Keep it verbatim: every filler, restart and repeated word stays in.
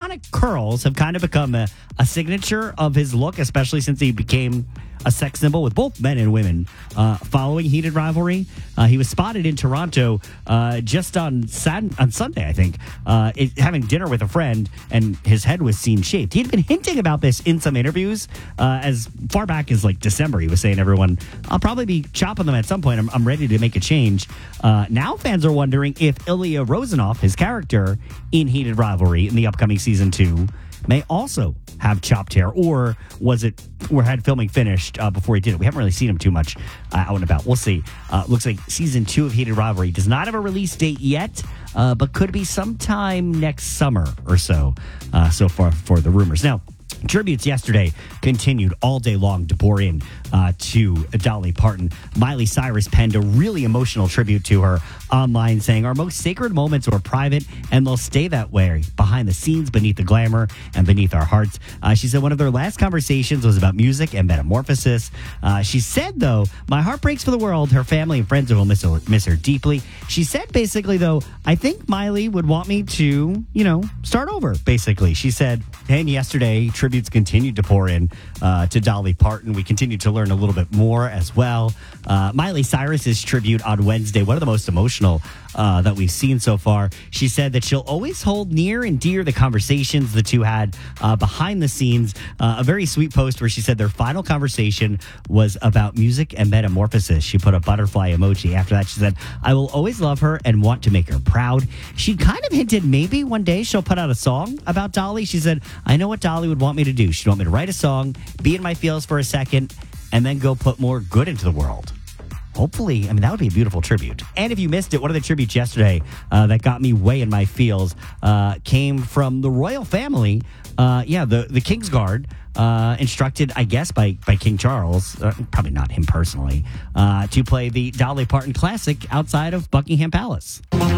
iconic curls have kind of become a, a signature of his look, especially since he became a sex symbol with both men and women uh, following Heated Rivalry. Uh, he was spotted in Toronto uh, just on Sat- on Sunday, I think, uh, it, having dinner with a friend, and his head was seen shaved. He had been hinting about this in some interviews uh, as far back as like December. He was saying, everyone, I'll probably be chopping them at some point. I'm, I'm ready to make a change. Uh, now fans are wondering if Ilya Rozanov, his character in Heated Rivalry in the upcoming season two, may also have chopped hair, or was it, or had filming finished uh, before he did it? We haven't really seen him too much uh, out and about. We'll see. Uh, looks like season two of Heated Rivalry does not have a release date yet, uh, but could be sometime next summer or so, uh, so far for the rumors. Now, tributes yesterday continued all day long to pour in uh, to Dolly Parton. Miley Cyrus penned a really emotional tribute to her online, saying, "Our most sacred moments were private, and they'll stay that way, behind the scenes, beneath the glamour, and beneath our hearts." Uh, she said one of their last conversations was about music and metamorphosis. Uh, she said, though, "My heart breaks for the world. Her family and friends will miss her, miss her deeply." She said, basically, though, "I think Miley would want me to, you know, start over," basically. She said, and yesterday, tributes continued to pour in uh, to Dolly Parton. We continued to learn a little bit more as well. Uh, Miley Cyrus's tribute on Wednesday, one of the most emotional uh, that we've seen so far. She said that she'll always hold near and dear the conversations the two had uh, behind the scenes. Uh, a very sweet post where she said their final conversation was about music and metamorphosis. She put a butterfly emoji. After that, she said, "I will always love her and want to make her proud." She kind of hinted maybe one day she'll put out a song about Dolly. She said, "I know what Dolly would want me to do. She'd want me to write a song, be in my feels for a second, and then go put more good into the world." Hopefully, I mean, that would be a beautiful tribute. And if you missed it, one of the tributes yesterday uh, that got me way in my feels uh, came from the royal family. Uh, yeah, the, the Kingsguard, uh, instructed, I guess, by, by King Charles, uh, probably not him personally, uh, to play the Dolly Parton classic outside of Buckingham Palace.